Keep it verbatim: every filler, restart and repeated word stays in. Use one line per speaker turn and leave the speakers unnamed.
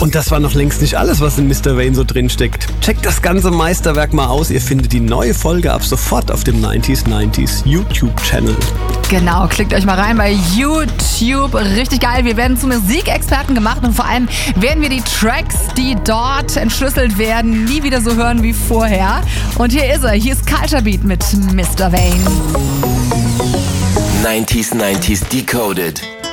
Und das war noch längst nicht alles, was in Mister Wayne so drin steckt. Checkt das ganze Meisterwerk mal aus. Ihr findet die neue Folge ab sofort auf dem neunzig neunzig YouTube-Channel.
Genau, klickt euch mal rein bei YouTube. Richtig geil. Wir werden zu Musikexperten gemacht und vor allem werden wir die Tracks, die dort entschlüsselt werden, nie wieder so hören wie vorher. Und hier ist er. Hier ist Culture Beat mit Mister Wayne.
neunzig neunzig Decoded.